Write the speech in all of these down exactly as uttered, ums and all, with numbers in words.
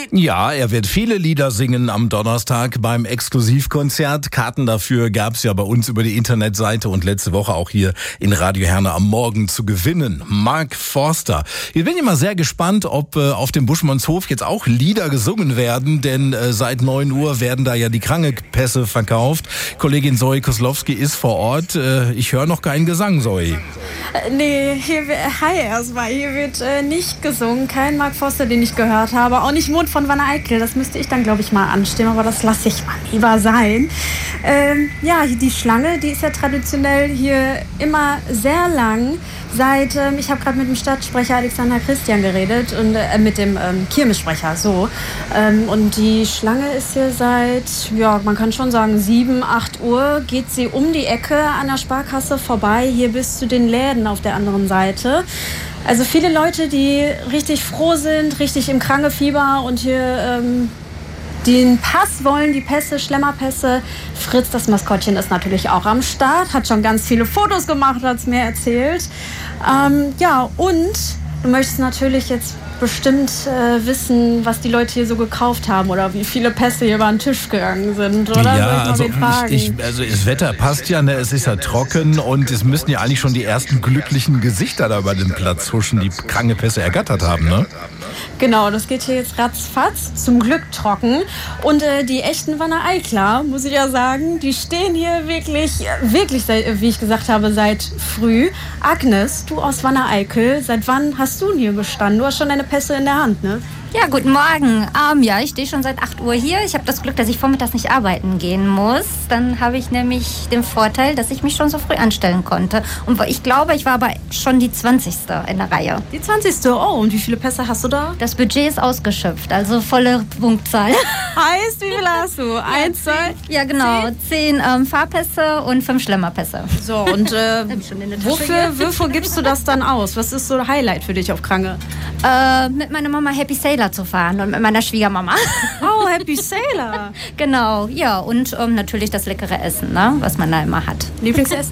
Ja, er wird viele Lieder singen am Donnerstag beim Exklusivkonzert. Karten dafür gab's ja bei uns über die Internetseite und letzte Woche auch hier in Radio Herne am Morgen zu gewinnen. Mark Forster. Ich bin immer sehr gespannt, ob äh, auf dem Buschmannshof jetzt auch Lieder gesungen werden, denn äh, seit neun Uhr werden da ja die Krankenpässe verkauft. Kollegin Zoe Koslowski ist vor Ort. Äh, ich höre noch keinen Gesang, Zoe. Äh, nee, hier, hi erstmal. Hier wird äh, nicht gesungen. Kein Mark Forster, den ich gehört habe. Auch nicht Mond von Wanne Eickel. Das müsste ich dann, glaube ich, mal anstimmen. Aber das lasse ich mal lieber sein. Ähm, ja, die Schlange, die ist ja traditionell hier immer sehr lang. Seit, ähm, ich habe gerade mit dem Stadtsprecher Alexander Christian geredet und äh, mit dem ähm, Kirmessprecher, so. Ähm, und die Schlange ist hier seit, ja, man kann schon sagen, sieben, acht Uhr geht sie um die Ecke an der Sparkasse vorbei, hier bis zu den Läden auf der anderen Seite. Also viele Leute, die richtig froh sind, richtig im Krankefieber und hier ähm, den Pass wollen, die Pässe, Schlemmerpässe. Fritz, das Maskottchen, ist natürlich auch am Start, hat schon ganz viele Fotos gemacht, hat es mir erzählt. Ähm, ja, und du möchtest natürlich jetzt bestimmt äh, wissen, was die Leute hier so gekauft haben oder wie viele Pässe hier über den Tisch gegangen sind, oder? Ja, also, ich, ich, also das Wetter passt ja, ne? Es ist ja trocken und es müssten ja eigentlich schon die ersten glücklichen Gesichter da über den Platz huschen, die kranke Pässe ergattert haben, ne? Genau, das geht hier jetzt ratzfatz, zum Glück trocken. Und äh, die echten Wanne Eikler, muss ich ja sagen, die stehen hier wirklich, wirklich, wie ich gesagt habe, seit früh. Agnes, du aus Wanne Eickel, seit wann hast du hier gestanden? Du hast schon deine Pässe in der Hand, ne? Ja, guten Morgen. Ähm, ja, ich stehe schon seit acht Uhr hier. Ich habe das Glück, dass ich vormittags nicht arbeiten gehen muss. Dann habe ich nämlich den Vorteil, dass ich mich schon so früh anstellen konnte. Und ich glaube, ich war aber schon die zwanzigste in der Reihe. Die zwanzigste Oh, und wie viele Pässe hast du da? Das Budget ist ausgeschöpft, also volle Punktzahl. Heißt, wie viele hast du? Eins, zwei? Ja, genau. Zehn, Zehn ähm, Fahrpässe und fünf Schlemmerpässe. So, und äh, wofür, wofür gibst du das dann aus? Was ist so ein Highlight für dich auf Krange? Äh, mit meiner Mama Happy Sailor zu fahren und mit meiner Schwiegermama. Oh, Happy Sailor. Genau, ja. Und ähm, natürlich das leckere Essen, ne, was man da immer hat. Lieblingsessen?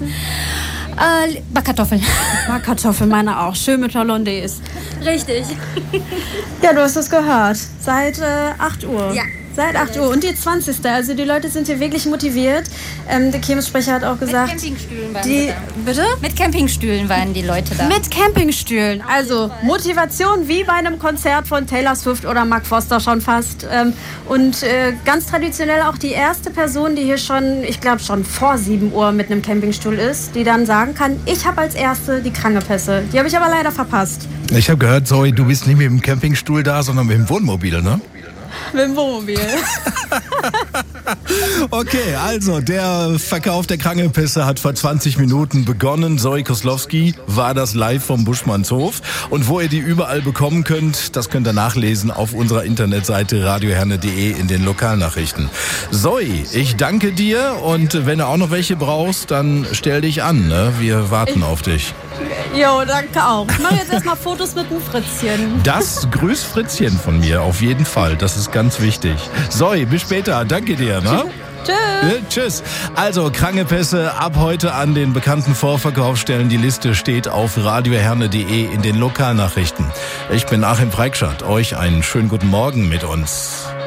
äh, Backkartoffeln. Backkartoffeln, meine auch. Schön mit Hollandaise. Richtig. Ja, du hast es gehört. Seit äh, acht Uhr. Ja. Seit acht Uhr. Und die zwanzigste Also die Leute sind hier wirklich motiviert. Ähm, der Kirmessprecher hat auch gesagt... Mit Campingstühlen waren die, sie da. Bitte? Mit Campingstühlen waren die Leute da. Mit Campingstühlen. Also Motivation wie bei einem Konzert von Taylor Swift oder Mark Forster schon fast. Ähm, und äh, ganz traditionell auch die erste Person, die hier schon, ich glaube schon vor sieben Uhr mit einem Campingstuhl ist, die dann sagen kann, ich habe als Erste die Krankenpässe. Die habe ich aber leider verpasst. Ich habe gehört, Zoe, du bist nicht mit dem Campingstuhl da, sondern mit dem Wohnmobil, ne? Mit dem Wohnmobil. Okay, also der Verkauf der Krankenpässe hat vor zwanzig Minuten begonnen. Zoe Koslowski war das live vom Buschmannshof. Und wo ihr die überall bekommen könnt, das könnt ihr nachlesen auf unserer Internetseite radioherne punkt de in den Lokalnachrichten. Zoe, ich danke dir und wenn du auch noch welche brauchst, dann stell dich an, ne? Wir warten ich auf dich. Jo, danke auch. Ich mache jetzt erstmal Fotos mit dem Fritzchen. Das grüß Fritzchen von mir, auf jeden Fall. Das ist ganz wichtig. Zoe, bis später. Danke dir, ne? Tschüss. Ja, tschüss. Also, Krankenpässe ab heute an den bekannten Vorverkaufsstellen. Die Liste steht auf radioherne punkt de in den Lokalnachrichten. Ich bin Achim Freikschat. Euch einen schönen guten Morgen mit uns.